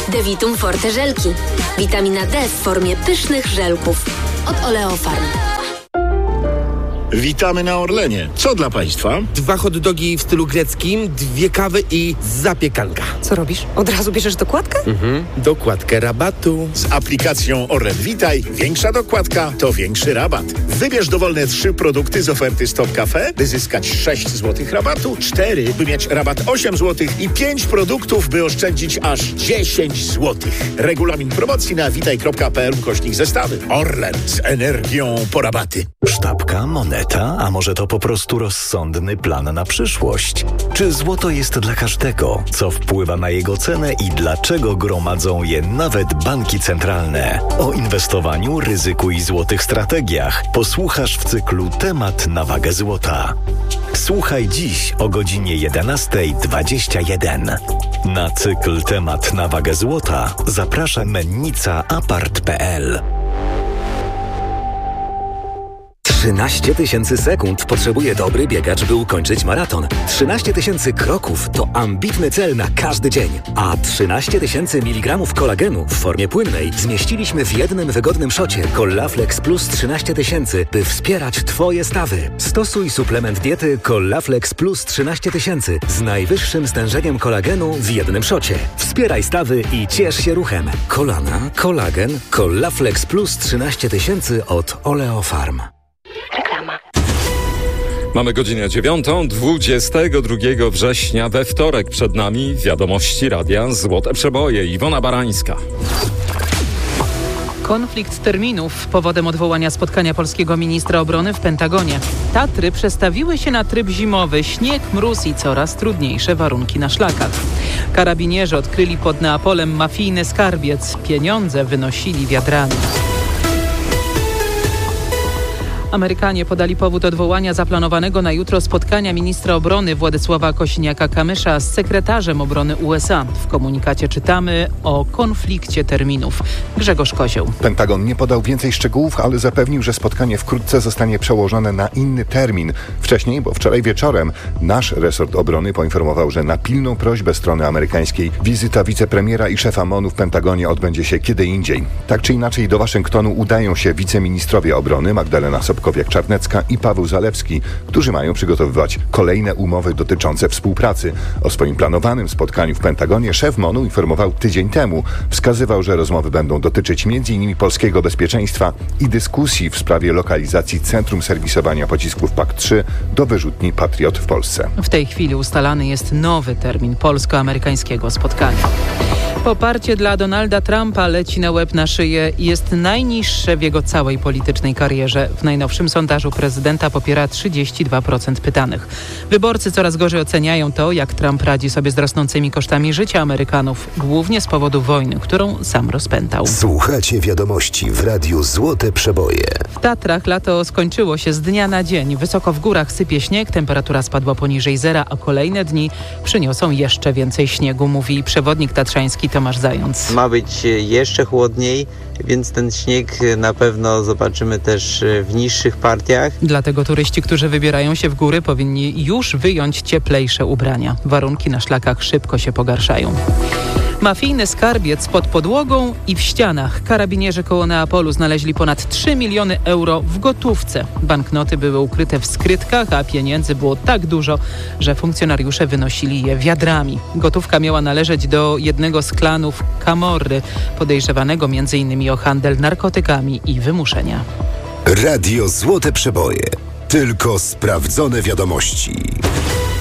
Devitum Forte żelki. Witamina D w formie pysznych żelków. Od Oleofarm. Witamy na Orlenie. Co dla Państwa? 2 hot dogi w stylu greckim, 2 kawy i zapiekanka. Co robisz? Od razu bierzesz dokładkę? Dokładkę rabatu. Z aplikacją Orlen Witaj większa dokładka to większy rabat. Wybierz dowolne 3 produkty z oferty Stop Cafe, by zyskać 6 zł rabatu, 4, by mieć rabat 8 zł i 5 produktów, by oszczędzić aż 10 zł. Regulamin promocji na witaj.pl/zestawy. Orlen z energią po rabaty. Sztabka, moneta, a może to po prostu rozsądny plan na przyszłość? Czy złoto jest dla każdego? Co wpływa na jego cenę i dlaczego gromadzą je nawet banki centralne? O inwestowaniu, ryzyku i złotych strategiach posłuchasz w cyklu Temat na wagę złota. Słuchaj dziś o godzinie 11:21. Na cykl Temat na wagę złota zaprasza Mennica Apart.pl. 13 000 sekund potrzebuje dobry biegacz, by ukończyć maraton. 13 000 kroków to ambitny cel na każdy dzień. A 13 000 mg kolagenu w formie płynnej zmieściliśmy w jednym wygodnym szocie Collaflex Plus 13 000, by wspierać Twoje stawy. Stosuj suplement diety Collaflex Plus 13 000 z najwyższym stężeniem kolagenu w jednym szocie. Wspieraj stawy i ciesz się ruchem. Kolana, kolagen, Collaflex Plus 13 000 od Oleofarm. Reklama. Mamy godzinę 9:00, 22 września, we wtorek przed nami wiadomości radia Złote Przeboje. Iwona Barańska. Konflikt terminów powodem odwołania spotkania polskiego ministra obrony w Pentagonie. Tatry przestawiły się na tryb zimowy, śnieg, mróz i coraz trudniejsze warunki na szlakach. Karabinierzy odkryli pod Neapolem mafijny skarbiec. Pieniądze wynosili wiadrami. Amerykanie podali powód odwołania zaplanowanego na jutro spotkania ministra obrony Władysława Kosiniaka-Kamysza z sekretarzem obrony USA. W komunikacie czytamy o konflikcie terminów. Grzegorz Kozioł. Pentagon nie podał więcej szczegółów, ale zapewnił, że spotkanie wkrótce zostanie przełożone na inny termin. Wcześniej, bo wczoraj wieczorem, nasz resort obrony poinformował, że na pilną prośbę strony amerykańskiej wizyta wicepremiera i szefa MON-u w Pentagonie odbędzie się kiedy indziej. Tak czy inaczej do Waszyngtonu udają się wiceministrowie obrony Magdalena Sobkowiak-Czarnecka i Paweł Zalewski, którzy mają przygotowywać kolejne umowy dotyczące współpracy. O swoim planowanym spotkaniu w Pentagonie szef MON-u informował tydzień temu. Wskazywał, że rozmowy będą dotyczyć m.in. polskiego bezpieczeństwa i dyskusji w sprawie lokalizacji Centrum Serwisowania Pocisków PAK-3 do wyrzutni Patriot w Polsce. W tej chwili ustalany jest nowy termin polsko-amerykańskiego spotkania. Poparcie dla Donalda Trumpa leci na łeb na szyję i jest najniższe w jego całej politycznej karierze. W najnowszym sondażu prezydenta popiera 32% pytanych. Wyborcy coraz gorzej oceniają to, jak Trump radzi sobie z rosnącymi kosztami życia Amerykanów, głównie z powodu wojny, którą sam rozpętał. Słuchacie wiadomości w Radiu Złote Przeboje. W Tatrach lato skończyło się z dnia na dzień. Wysoko w górach sypie śnieg, temperatura spadła poniżej zera, a kolejne dni przyniosą jeszcze więcej śniegu, mówi przewodnik tatrzański Tomasz Zając. Ma być jeszcze chłodniej, więc ten śnieg na pewno zobaczymy też w niższych partiach. Dlatego turyści, którzy wybierają się w góry, powinni już wyjąć cieplejsze ubrania. Warunki na szlakach szybko się pogarszają. Mafijny skarbiec pod podłogą i w ścianach. Karabinierzy koło Neapolu znaleźli ponad 3 miliony euro w gotówce. Banknoty były ukryte w skrytkach, a pieniędzy było tak dużo, że funkcjonariusze wynosili je wiadrami. Gotówka miała należeć do jednego z klanów Camorry, podejrzewanego m.in. o handel narkotykami i wymuszenia. Radio Złote Przeboje. Tylko sprawdzone wiadomości.